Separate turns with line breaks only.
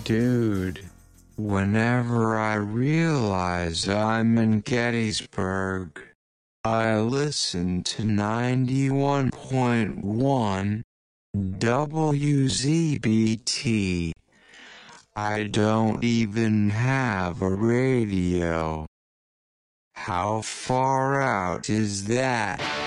Dude, whenever I realize I'm in Gettysburg, I listen to 91.1 WZBT. I don't even have a radio. How far out is that?